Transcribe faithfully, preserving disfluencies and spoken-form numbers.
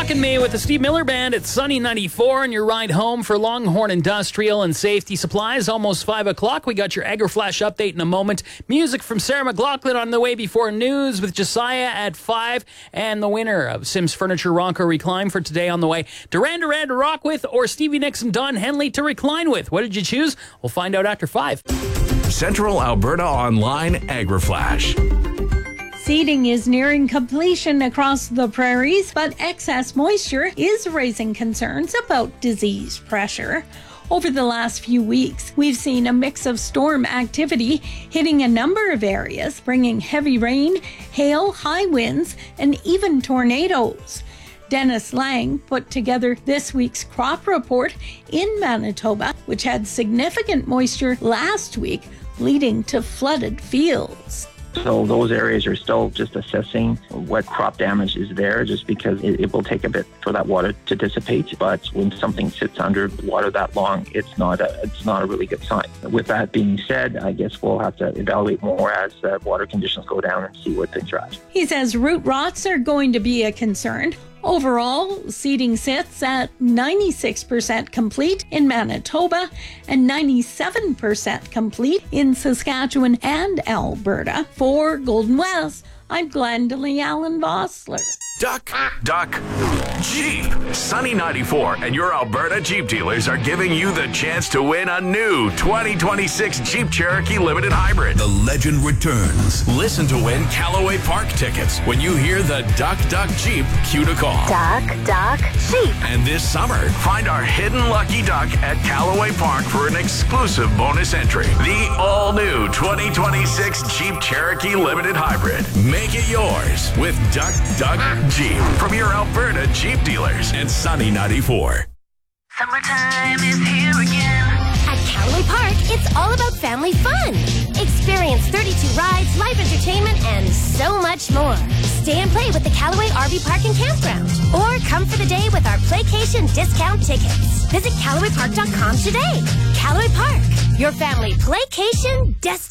Rockin' Me with the Steve Miller Band at Sunny ninety-four on your ride home for Longhorn Industrial and Safety Supplies. Almost five o'clock. We got your AgriFlash update in a moment. Music from Sarah McLaughlin on the way before news with Josiah at five. And the winner of Sims Furniture Ronco Recline for today on the way. Duran Duran to rock with or Stevie Nicks and Don Henley to recline with. What did you choose? We'll find out after five. Central Alberta Online AgriFlash. Seeding is nearing completion across the prairies, but excess moisture is raising concerns about disease pressure. Over the last few weeks, we've seen a mix of storm activity hitting a number of areas, bringing heavy rain, hail, high winds, and even tornadoes. Dennis Lang put together this week's crop report in Manitoba, which had significant moisture last week, leading to flooded fields. So those areas are still just assessing what crop damage is there, just because it, it will take a bit for that water to dissipate. But when something sits under water that long, it's not a it's not a really good sign. With that being said, I guess we'll have to evaluate more as uh, water conditions go down and see what things are at. He says root rots are going to be a concern. Overall, seeding sits at ninety-six percent complete in Manitoba and ninety-seven percent complete in Saskatchewan and Alberta. For Golden West, I'm Glendalee Allen Vossler. Duck, duck, Jeep. Sunny ninety-four and your Alberta Jeep dealers are giving you the chance to win a new twenty twenty-six Jeep Cherokee Limited Hybrid. The legend returns. Listen to win Callaway Park tickets when you hear the Duck, Duck, Jeep cue to call. Duck, duck, Jeep. And this summer, find our hidden lucky duck at Callaway Park for an exclusive bonus entry. The all-new twenty twenty-six Jeep Cherokee Limited Hybrid. Make it yours with Duck, Duck, Jeep from your Alberta Jeep dealers and Sunny ninety-four. Summertime is here again. At Callaway Park, it's all about family fun. Experience thirty-two rides, live entertainment, and so much more. Stay and play with the Callaway R V Park and Campground. Or come for the day with our Playcation discount tickets. Visit Callaway Park dot com today. Callaway Park, your family playcation destination.